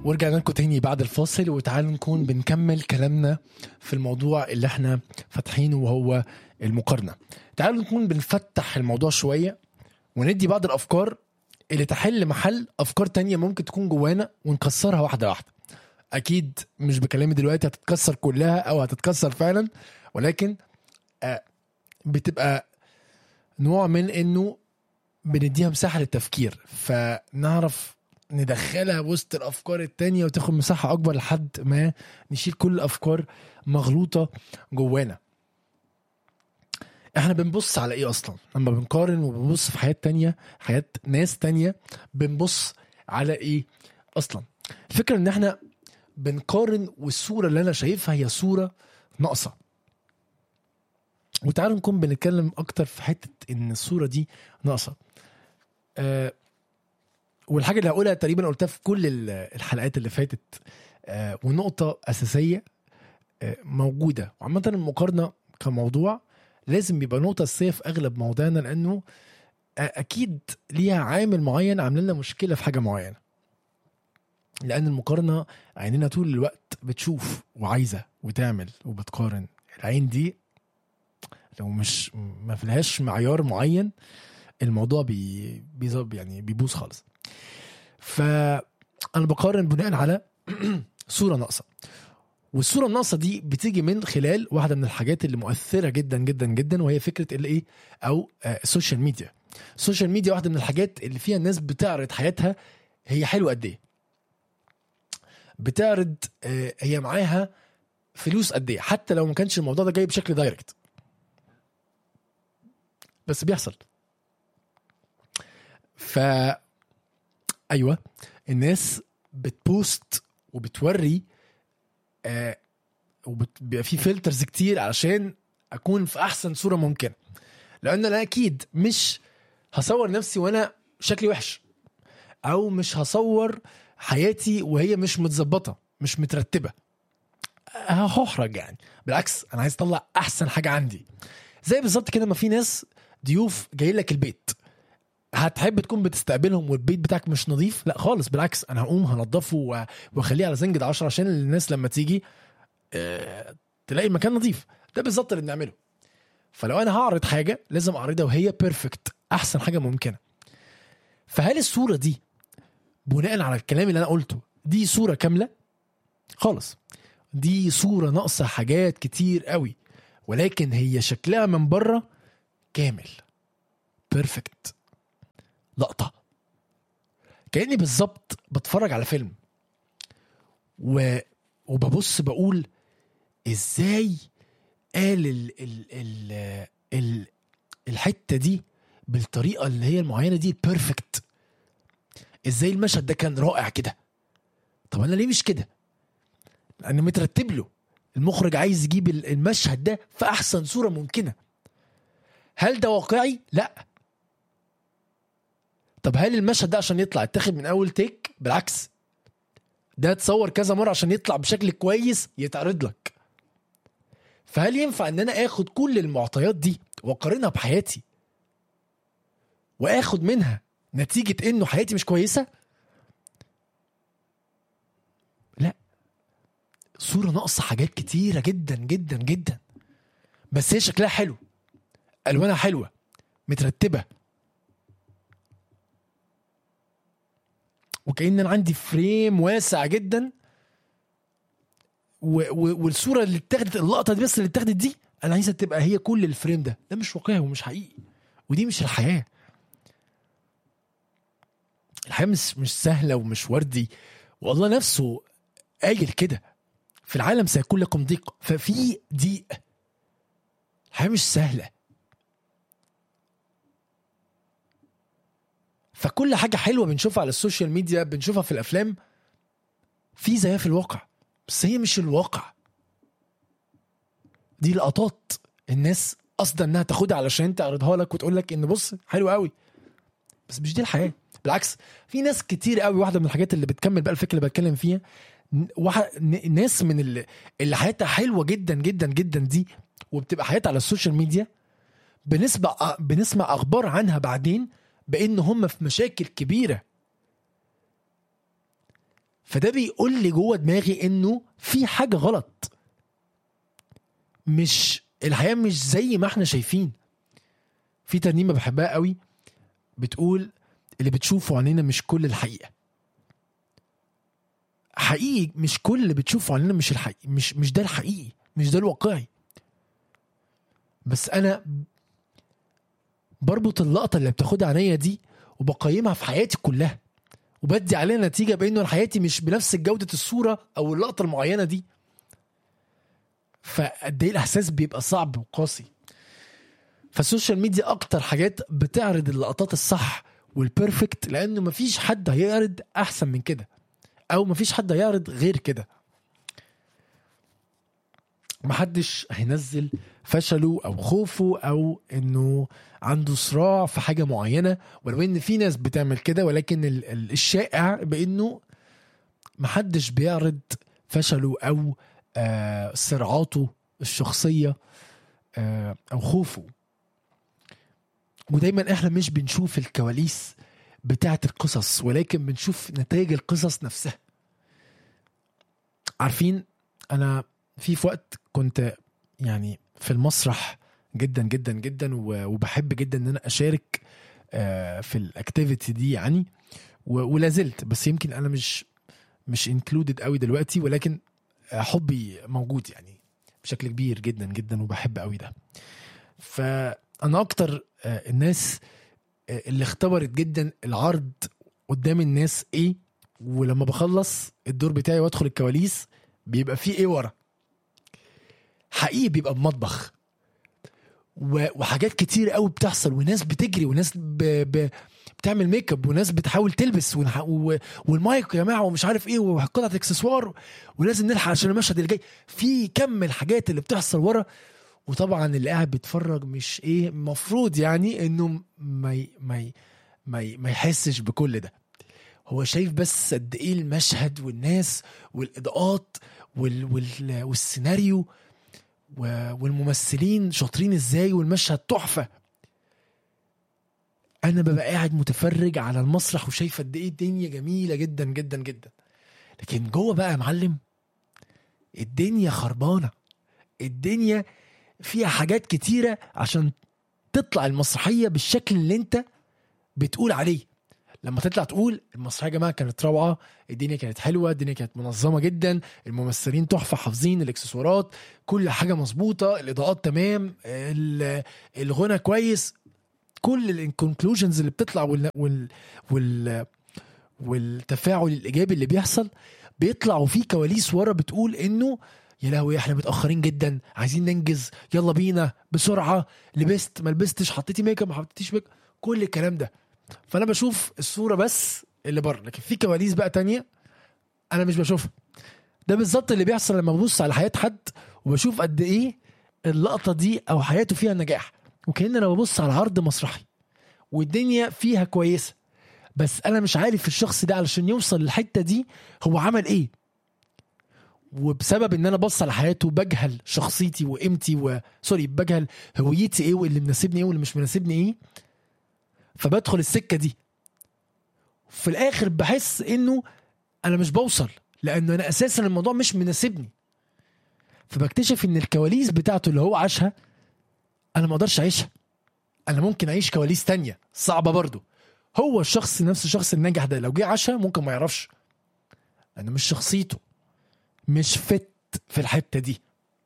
ورجعنا لكم تاني بعد الفاصل، وتعالوا نكون بنكمل كلامنا في الموضوع اللي احنا فاتحينه وهو المقارنة. تعالوا نكون بنفتح الموضوع شوية وندي بعض الأفكار اللي تحل محل أفكار تانية ممكن تكون جوانا ونكسرها واحدة واحدة. أكيد مش بكلامي دلوقتي هتتكسر كلها أو هتتكسر فعلا، ولكن بتبقى نوع من إنه بنديها مساحة للتفكير، فنعرف ندخلها وسط الأفكار التانية وتاخد مساحة أكبر لحد ما نشيل كل الأفكار مغلوطة جوانا. احنا بنبص على ايه اصلا لما بنقارن وبنبص في حياة تانية، حياة ناس تانية؟ بنبص على ايه اصلا؟ الفكرة ان احنا بنقارن، والصورة اللي انا شايفها هي صورة ناقصة. وتعالوا نكون بنتكلم اكتر في حتة ان الصورة دي ناقصة. والحاجة اللي هقولها تقريبا قلتها في كل الحلقات اللي فاتت، ونقطة أساسية موجودة. وعامة المقارنة كموضوع لازم يبقى نقطة أساسية في أغلب مواضيعنا، لأنه أكيد ليها عامل معين عامل لنا مشكلة في حاجة معينة. لأن المقارنة عيننا طول الوقت بتشوف وعايزة وتعمل وبتقارن. العين دي لو مش ما فيهاش معيار معين الموضوع يعني بيبوظ خالص. فأنا بقارن بناء على صورة ناقصة، والصورة الناقصة دي بتيجي من خلال واحدة من الحاجات اللي مؤثرة جدا جدا جدا، وهي فكرة الايه او السوشيال ميديا. السوشيال ميديا واحدة من الحاجات اللي فيها الناس بتعرض حياتها هي حلوة قد ايه، بتعرض هي معاها فلوس قد ايه، حتى لو ما كانش الموضوع ده جاي بشكل دايركت بس بيحصل. ايوه الناس بتبوست وبتوري، وبيبقى في فلترز كتير علشان اكون في احسن صورة ممكنة. لان انا اكيد مش هصور نفسي وانا شكلي وحش، او مش هصور حياتي وهي مش متظبطة مش مترتبة، هحرج يعني. بالعكس انا عايز اطلع احسن حاجة عندي. زي بالظبط كده ما في ناس ضيوف جاي لك البيت، هتحب تكون بتستقبلهم والبيت بتاعك مش نظيف؟ لا خالص، بالعكس انا هقوم هنضفه واخليه على زنجة 10 عشان الناس لما تيجي تلاقي المكان نظيف. ده بالظبط اللي بنعمله. فلو انا هعرض حاجة لازم اعرضها وهي بيرفكت، احسن حاجة ممكنة. فهل الصورة دي بناء على الكلام اللي انا قلته دي صورة كاملة؟ خالص، دي صورة ناقصة حاجات كتير قوي، ولكن هي شكلها من بره كامل بيرفكت. لقطة كأني بالظبط بتفرج على فيلم وببص بقول ازاي قال الحتة دي بالطريقة اللي هي المعينة دي بيرفكت، ازاي المشهد ده كان رائع كده. طب انا ليه مش كده؟ انا مترتب له، المخرج عايز يجيب المشهد ده في احسن صورة ممكنة. هل ده واقعي؟ لا. طب هل المشهد ده عشان يطلع اتاخد من اول تيك؟ بالعكس، ده تصور كذا مرة عشان يطلع بشكل كويس يتعرض لك. فهل ينفع ان انا اخد كل المعطيات دي واقارنها بحياتي واخد منها نتيجة انه حياتي مش كويسة؟ لا، صورة ناقصة حاجات كتيرة جدا جدا جدا، بس هي شكلها حلو، الوانها حلوة، مترتبة، وكأن انا عندي فريم واسع جدا، والصورة اللي اتاخدت، اللقطة دي بس اللي اتاخدت دي انا عايزها تبقى هي كل الفريم ده. ده مش واقعي ومش حقيقي، ودي مش الحياة. الحياة مش سهلة ومش وردي، والله نفسه قايل كده في العالم سيكون لكم ضيق، ففي ضيق. الحياة مش سهلة. فكل حاجة حلوة بنشوفها على السوشيال ميديا، بنشوفها في الأفلام، في زيها في الواقع، بس هي مش الواقع. دي لقطات الناس قصدا انها تاخدها علشان تعرضها لك وتقول لك ان بص حلو قوي، بس مش دي الحياة. بالعكس، في ناس كتير قوي. واحدة من الحاجات اللي بتكمل بقى الفكرة اللي بتكلم فيها، ناس من اللي حياتها حلوة جدا جدا جدا دي، وبتبقى حياتها على السوشيال ميديا، بنسمع أخبار عنها بعدين بأن هم في مشاكل كبيرة. فده بيقول لي جوه دماغي انه في حاجة غلط، مش الحياة مش زي ما احنا شايفين. في ترنيمة بحبها قوي بتقول اللي بتشوفه عننا مش كل الحقيقة. حقيقي مش كل اللي بتشوفه عننا مش الحقيقي، مش ده الحقيقي، مش ده الواقعي. بس انا بربط اللقطة اللي بتاخدها عينيا دي وبقيمها في حياتي كلها، وبدي عليها نتيجة بانه حياتي مش بنفس جودة الصورة او اللقطة المعينة دي. فقد ايه الاحساس بيبقى صعب وقاسي. فالسوشيال ميديا اكتر حاجات بتعرض اللقطات الصح والبيرفكت، لانه مفيش حد هيعرض احسن من كده، او مفيش حد هيعرض غير كده. محدش هينزل فشله او خوفه او انه عنده صراع في حاجة معينة، ولو ان في ناس بتعمل كده، ولكن الشائع بانه محدش بيعرض فشله او صراعاته الشخصية او خوفه. ودايما احنا مش بنشوف الكواليس بتاعت القصص، ولكن بنشوف نتائج القصص نفسها. عارفين انا في وقت كنت يعني في المسرح جدا جدا جدا، وبحب جدا ان انا اشارك في الاكتيفيتي دي يعني، ولا زلت، بس يمكن انا مش انكلودد قوي دلوقتي، ولكن حبي موجود يعني بشكل كبير جدا جدا، وبحب قوي ده. فانا اكتر الناس اللي اختبرت جدا العرض قدام الناس ايه، ولما بخلص الدور بتاعي وادخل الكواليس بيبقى فيه ايه ورا. حقيقي بيبقى بمطبخ وحاجات كتير قوي بتحصل، وناس بتجري، وناس بتعمل ميك اب، وناس بتحاول تلبس، والمايك يا جماعه ومش عارف ايه، وقطعه اكسسوار، ولازم نلحق عشان المشهد اللي جاي، في كم الحاجات اللي بتحصل ورا. وطبعا اللي قاعد بيتفرج مش ايه مفروض يعني انه ما يحسش بكل ده. هو شايف بس قد ايه المشهد والناس والاضاءات والسيناريو والممثلين شاطرين ازاي، والمشهد تحفة. انا ببقى قاعد متفرج على المسرح وشايف قد ايه الدنيا جميلة جدا جدا جدا، لكن جوه بقى يا معلم الدنيا خربانة، الدنيا فيها حاجات كتيرة عشان تطلع المسرحية بالشكل اللي انت بتقول عليه. لما تطلع تقول المسرحية يا جماعة كانت روعة، الدنيا كانت حلوة، الدنيا كانت منظمة جدا، الممثلين تحفة، حافظين الاكسسوارات، كل حاجة مظبوطة، الإضاءات تمام، الغنى كويس، كل الكونكلوجنز اللي بتطلع والتفاعل الإيجابي اللي بيطلع وفيه كواليس ورا بتقول إنه يا لهوي احنا متأخرين جدا، عايزين ننجز، يلا بينا بسرعة، لبست ما لبستش، حطيتي ميك اب ما حطيتيش ميك اب، كل الكلام ده. فانا بشوف الصورة بس اللي بره، لكن في كواليس بقى تانية انا مش بشوفها. ده بالظبط اللي بيحصل لما ببص على حياة حد وبشوف قد ايه اللقطة دي او حياته فيها نجاح، وكأن انا ببص على عرض مسرحي والدنيا فيها كويسة، بس انا مش عارف الشخص ده علشان يوصل للحتة دي هو عمل ايه. وبسبب ان انا بص على حياته بجهل شخصيتي وقيمتي بجهل هويتي ايه، واللي مناسبني ايه واللي مش مناسبني ايه، فبدخل السكة دي. في الاخر بحس انه انا مش بوصل، لانه انا اساسا الموضوع مش مناسبني. فبكتشف ان الكواليس بتاعته اللي هو عاشها انا ما اقدرش اعيشها. انا ممكن اعيش كواليس تانية صعبة برضو. هو الشخص نفس الشخص الناجح ده لو جه عاشها ممكن ما يعرفش، لانه مش شخصيته، مش فت في الحتة دي.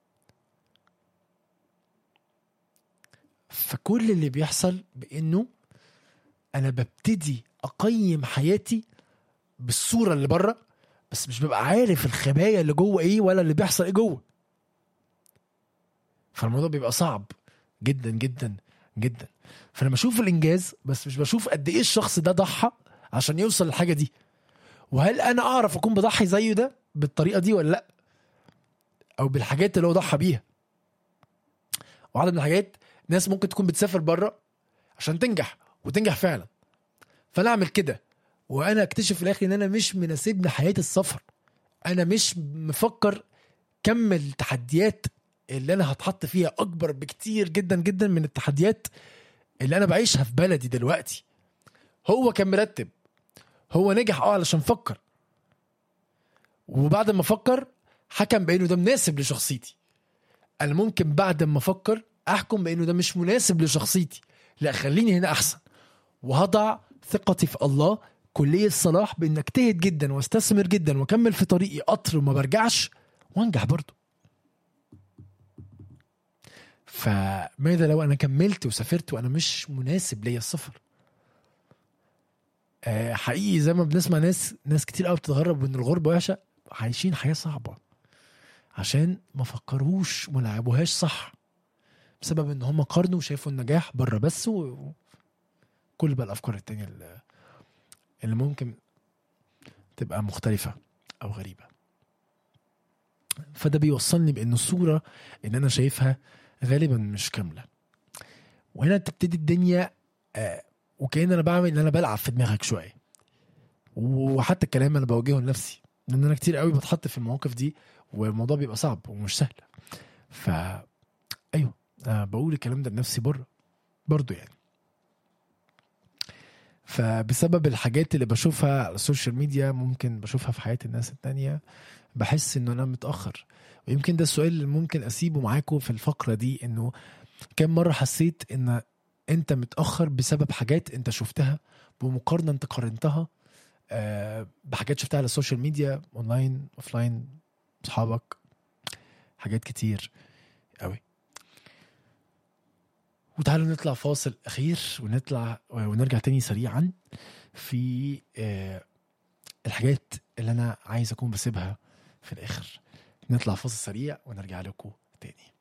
فكل اللي بيحصل بانه انا ببتدي اقيم حياتي بالصورة اللي بره، بس مش ببقى عارف الخبايا اللي جوه ايه ولا اللي بيحصل ايه جوه. فالموضوع بيبقى صعب جدا جدا جدا. فانا بشوف الانجاز بس مش بشوف قد ايه الشخص ده ضحى عشان يوصل للحاجة دي، وهل انا اعرف اكون بضحي زيه ده بالطريقة دي ولا لا، او بالحاجات اللي هو ضحى بيها. وعدد من الحاجات ناس ممكن تكون بتسافر بره عشان تنجح وتنجح فعلا، فانا اعمل كده وانا اكتشف في الاخر ان انا مش مناسبني حياة السفر. انا مش مفكر كم التحديات اللي انا هتحط فيها اكبر بكتير جدا جدا من التحديات اللي انا بعيشها في بلدي دلوقتي. هو كان مرتب، هو نجح علشان فكر، وبعد ما افكر حكم بانه ده مناسب لشخصيتي. انا ممكن بعد ما افكر احكم بانه ده مش مناسب لشخصيتي، لا خليني هنا احسن، وهضع ثقتي في الله كلية الصلاح بان اجتهد جدا واستثمر جدا واكمل في طريقي قطر وما برجعش وانجح برضو. فماذا لو انا كملت وسافرت وانا مش مناسب ليا السفر؟ حقيقي زي ما بنسمع ناس كتير قوي بتتغرب وان الغربة وحشة، عايشين حياة صعبة عشان ما فكروش وما لعبوهاش صح، بسبب ان هم قارنوا وشايفوا النجاح بره بس، وكل بقى الافكار التانية اللي ممكن تبقى مختلفة او غريبة. فده بيوصلني بان الصورة ان انا شايفها غالبا مش كاملة. وهنا تبتدي الدنيا وكأن انا بعمل ان انا بلعب في دماغك شوية، وحتى الكلام انا بواجهه لنفسي لان انا كتير قوي بتحط في المواقف دي والموضوع بيبقى صعب ومش سهل. ايوه بقول الكلام ده لنفسي برضو يعني. فبسبب الحاجات اللي بشوفها على السوشيال ميديا ممكن بشوفها في حياة الناس التانية، بحس انه انا متأخر. ويمكن ده السؤال اللي ممكن اسيبه معاكم في الفقرة دي، انه كم مرة حسيت ان انت متأخر بسبب حاجات انت شفتها بمقارنة انت قارنتها بحاجات شفتها على السوشيال ميديا، اونلاين اوفلاين، اصحابك، حاجات كتير قوي. وتعالوا نطلع فاصل اخير ونرجع تاني سريعا في الحاجات اللي انا عايز اكون بسيبها في الاخر. نطلع فاصل سريع ونرجع لكم تاني.